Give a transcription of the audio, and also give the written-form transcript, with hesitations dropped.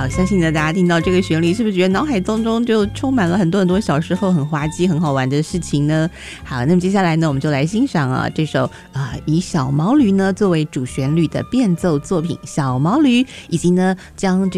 好，相信呢大家听到这个旋律是不是觉得脑海当中就充满了很多很多小时候很滑稽很好玩的事情呢？好，那么接下来呢我们就来欣赏这首以小毛驴呢作为主旋律的变奏作品小毛驴，以及呢将